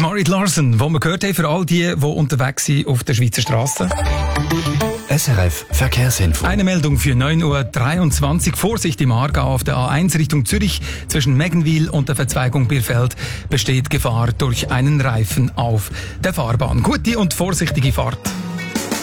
Marit Larsen, wo wir gehört haben, für all die unterwegs sind auf der Schweizer Straße. SRF Verkehrsinfo. Eine Meldung für 9.23 Uhr. Vorsicht im Aargau auf der A1 Richtung Zürich. Zwischen Meggenwil und der Verzweigung Birfeld besteht Gefahr durch einen Reifen auf der Fahrbahn. Gute und vorsichtige Fahrt.